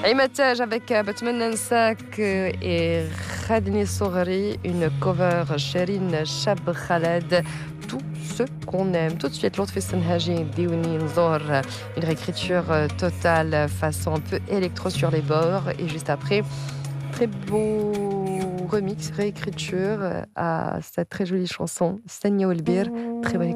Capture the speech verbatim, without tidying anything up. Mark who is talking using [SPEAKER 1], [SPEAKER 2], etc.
[SPEAKER 1] Image avec euh, بتمنى ننساك et خدني صغري, une cover Chérine Chab Khaled, tout ce qu'on aime. Tout de suite, l'autre fait Senhaji, Diouni Nzor, une réécriture euh, totale, façon un peu électro sur les bords. Et juste après, très beau remix, réécriture euh, à cette très jolie chanson, Sanya Olbir. Très bonne